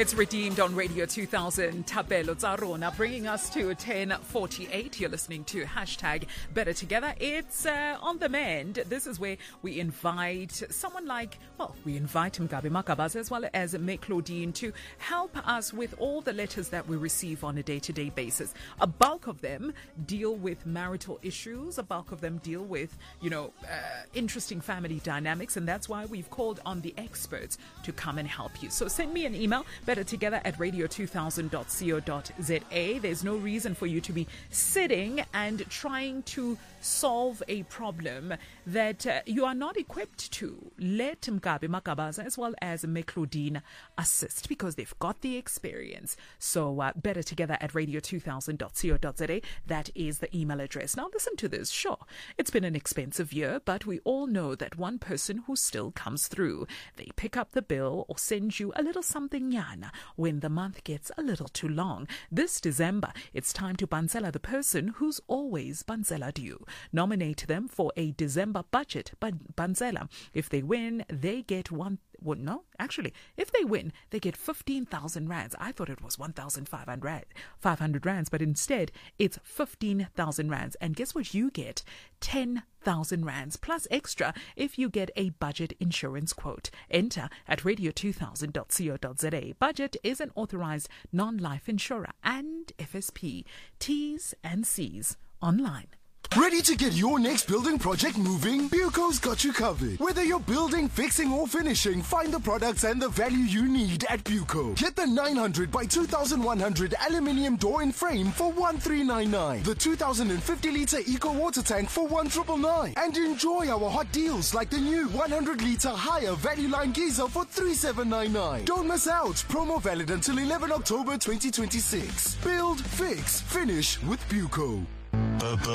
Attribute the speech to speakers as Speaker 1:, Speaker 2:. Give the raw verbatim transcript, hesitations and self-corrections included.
Speaker 1: It's Redeemed on Radio two thousand. Thapelo tsa rona, bringing us to ten forty-eight. You're listening to hashtag Better Together. It's uh, on the mend. This is where we invite someone like, well, we invite Mgabi Makabaza as well as May Claudine to help us with all the letters that we receive on a day-to-day basis. A bulk of them deal with marital issues. A bulk of them deal with, you know, uh, interesting family dynamics. And that's why we've called on the experts to come and help you. So send me an email, better together at radio two thousand dot co dot za. There's no reason for you to be sitting and trying to solve a problem that uh, you are not equipped to. Let Mgabi Makabaza as well as May Claudine assist because they've got the experience. So uh, better together at radio two thousand dot co dot za. That is the email address. Now listen to this. Sure, it's been an expensive year, but we all know that one person who still comes through. They pick up the bill or send you a little something yana when the month gets a little too long. This December, it's time to banzela the person who's always banzela'd you. Nominate them for a December budget but banzela. If they win, they get one. Well, no, actually, if they win, they get fifteen thousand rands. I thought it was one thousand five hundred rands, but instead it's fifteen thousand rands. And guess what you get? ten thousand rands plus extra if you get a budget insurance quote. Enter at radio two thousand dot co dot za. Budget is an authorized non-life insurer and F S P. T's and C's online.
Speaker 2: Ready to get your next building project moving? Buco's got you covered. Whether you're building, fixing or finishing, find the products and the value you need at Buco. Get the nine hundred by two thousand one hundred aluminium door and frame for one three nine nine. The two thousand fifty litre eco water tank for one nine nine nine. And enjoy our hot deals like the new one hundred litre higher value line geyser for three seven nine nine. Don't miss out. Promo valid until eleventh October twenty twenty-six. Build, fix, finish with Buco.